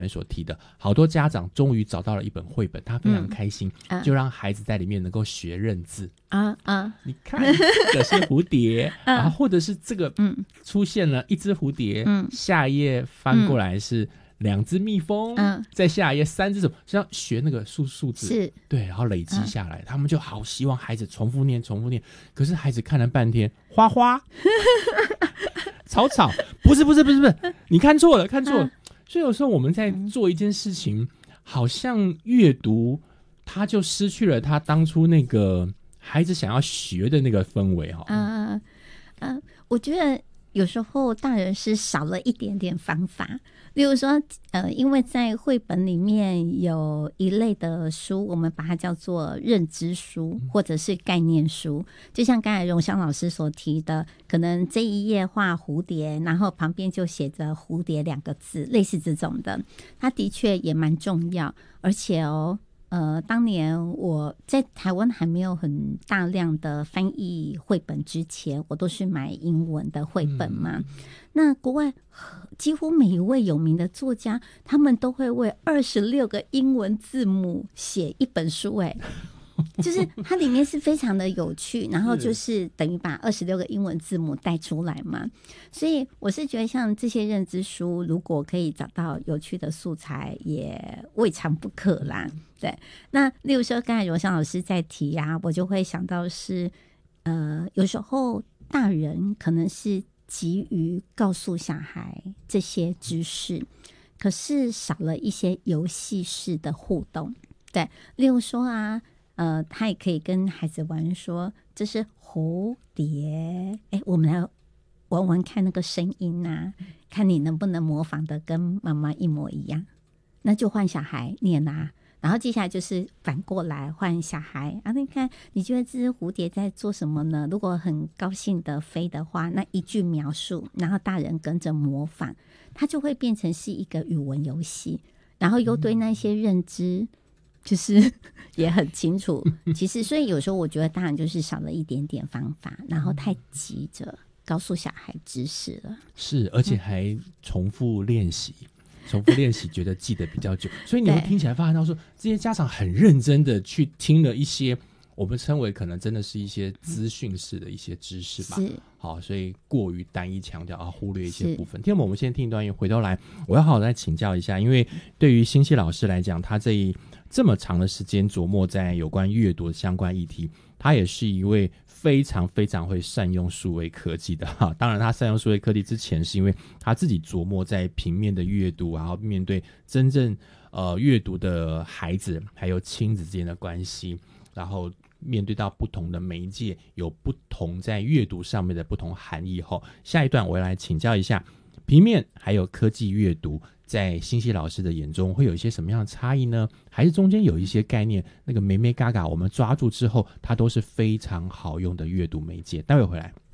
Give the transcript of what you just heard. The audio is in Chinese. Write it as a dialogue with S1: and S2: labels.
S1: 所提的，好多家长终于找到了一本绘本，他非常开心，就让孩子在里面能够学认字你看这个是蝴蝶然后或者是这个出现了一只蝴蝶下一页翻过来是2只蜜蜂再下一页3只什么，像学那个数字
S2: 是
S1: 对，然后累积下来他们就好希望孩子重复念，可是孩子看了半天花花草草，不是你看错了所以有时候我们在做一件事情好像阅读它就失去了它当初那个孩子想要学的那个氛围
S2: 我觉得有时候大人是少了一点点方法，例如说因为在绘本里面有一类的书，我们把它叫做认知书或者是概念书，就像刚才荣香老师所提的，可能这一页画蝴蝶，然后旁边就写着蝴蝶2个字，类似这种的，它的确也蛮重要。而且当年我在台湾还没有很大量的翻译绘本之前，我都是买英文的绘本嘛。那国外几乎每一位有名的作家，他们都会为26个英文字母写一本书就是它里面是非常的有趣，然后就是等于把26个英文字母带出来嘛。所以我是觉得像这些认知书，如果可以找到有趣的素材，也未尝不可啦。对，那例如说刚才荣香老师在提我就会想到是有时候大人可能是急于告诉小孩这些知识，可是少了一些游戏式的互动。对，例如说他也可以跟孩子玩说这是蝴蝶，我们来玩玩看那个声音看你能不能模仿的跟妈妈一模一样，那就换小孩念然后接下来就是反过来换小孩你看你觉得这只蝴蝶在做什么呢？如果很高兴的飞的话，那一句描述，然后大人跟着模仿，它就会变成是一个语文游戏，然后又对那些认知就是也很清楚其实所以有时候我觉得大人就是少了一点点方法，然后太急着告诉小孩知识了，
S1: 是而且还重复练习觉得记得比较久，所以你会听起来发现到说这些家长很认真的去听了一些我们称为可能真的是一些资讯式的一些知识吧，好，所以过于单一强调忽略一些部分。听我们先听一段音乐，回头来我要好好再请教一下，因为对于新希老师来讲，他这么长的时间琢磨在有关阅读的相关议题，他也是一位非常非常会善用数位科技的当然他善用数位科技之前是因为他自己琢磨在平面的阅读，然后面对真正阅读的孩子还有亲子之间的关系，然后面对到不同的媒介有不同在阅读上面的不同含义后，下一段我要来请教一下平面还有科技阅读在新希老师的眼中会有一些什么样的差异呢？还是中间有一些概念那个眉眉嘎嘎我们抓住之后它都是非常好用的阅读媒介？待会回来。